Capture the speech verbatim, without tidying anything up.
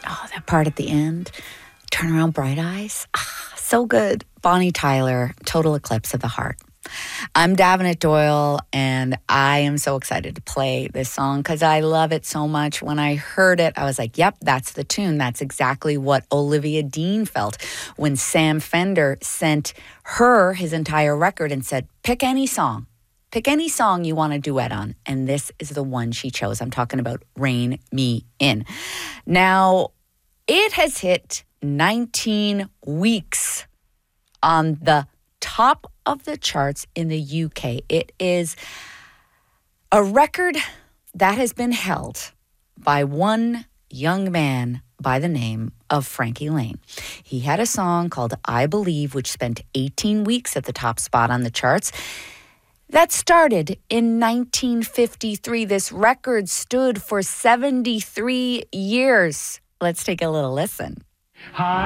Oh, that part at the end. Turn around, bright eyes. Ah, so good. Bonnie Tyler, Total Eclipse of the Heart. I'm Davenant Doyle, and I am so excited to play this song because I love it so much. When I heard it, I was like, yep, that's the tune. That's exactly what Olivia Dean felt when Sam Fender sent her his entire record and said, pick any song. Pick any song you want to duet on. And this is the one she chose. I'm talking about Rein Me In. Now, it has hit nineteen weeks on the top of the charts in the U K. It is a record that has been held by one young man by the name of Frankie Laine. He had a song called I Believe, which spent eighteen weeks at the top spot on the charts. That started in nineteen fifty-three. This record stood for seventy-three years. Let's take a little listen. Hi.